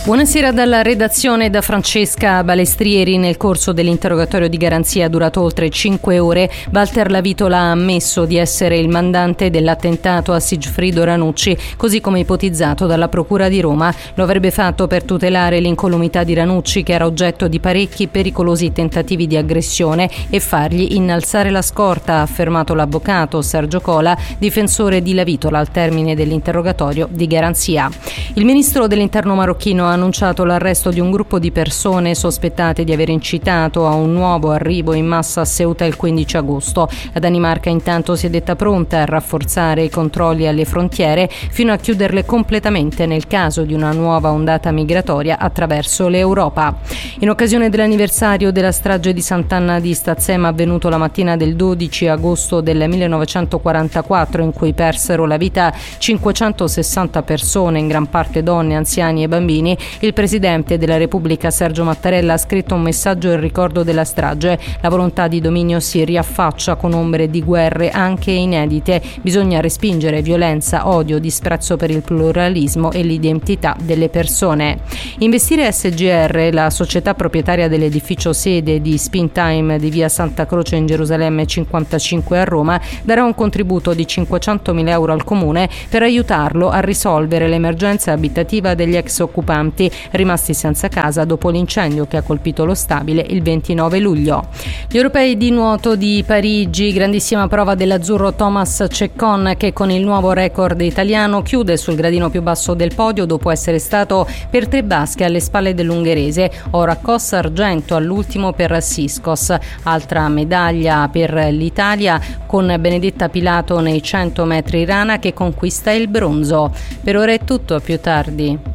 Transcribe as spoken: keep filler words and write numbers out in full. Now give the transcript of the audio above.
Buonasera dalla redazione da Francesca Balestrieri. Nel corso dell'interrogatorio di garanzia durato oltre cinque ore, Walter Lavitola ha ammesso di essere il mandante dell'attentato a Sigfrido Ranucci, così come ipotizzato dalla Procura di Roma. Lo avrebbe fatto per tutelare l'incolumità di Ranucci, che era oggetto di parecchi pericolosi tentativi di aggressione, e fargli innalzare la scorta, ha affermato l'avvocato Sergio Cola, difensore di Lavitola, al termine dell'interrogatorio di garanzia. Il ministro dell'Interno marocchino ha annunciato l'arresto di un gruppo di persone sospettate di aver incitato a un nuovo arrivo in massa a Ceuta il quindici agosto. La Danimarca intanto si è detta pronta a rafforzare i controlli alle frontiere fino a chiuderle completamente nel caso di una nuova ondata migratoria attraverso l'Europa. In occasione dell'anniversario della strage di Sant'Anna di Stazzema, avvenuto la mattina del dodici agosto del millenovecentoquarantaquattro, in cui persero la vita cinquecentosessanta persone, in gran parte donne, anziani e bambini, il presidente della Repubblica Sergio Mattarella ha scritto un messaggio in ricordo della strage. La volontà di dominio si riaffaccia con ombre di guerre anche inedite. Bisogna respingere violenza, odio, disprezzo per il pluralismo e l'identità delle persone. Investire S G R, la società proprietaria dell'edificio sede di Spintime di via Santa Croce in Gerusalemme cinquantacinque a Roma, darà un contributo di cinquecentomila euro al comune per aiutarlo a risolvere l'emergenza abitativa degli ex occupanti rimasti senza casa dopo l'incendio che ha colpito lo stabile il ventinove luglio. Gli europei di nuoto di Parigi, grandissima prova dell'azzurro Thomas Ceccon, che con il nuovo record italiano chiude sul gradino più basso del podio dopo essere stato per tre basche alle spalle dell'ungherese. Oro a Kos, argento all'ultimo per Siskos. Altra medaglia per l'Italia con Benedetta Pilato nei cento metri rana, che conquista il bronzo. Per ora è tutto, a più tardi.